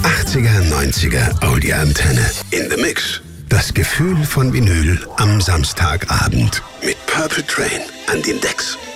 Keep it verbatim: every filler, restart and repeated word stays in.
achtziger, neunziger Audio Antenne. In the Mix. Das Gefühl von Vinyl am Samstagabend. Mit Purple Train an den Decks.